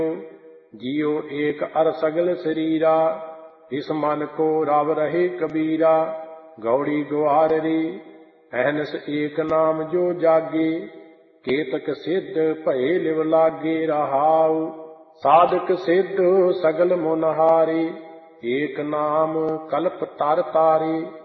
जियो एक अर सगल शरीरा, इस मन को रव रहे कबीरा। गौड़ी गुहार रे अहनस एक नाम जो जागे, केतक सिद्ध भये लिव लागे रहाउ। साधक सिद्ध सगल मुनहारे, एक नाम कल्प तर तारे।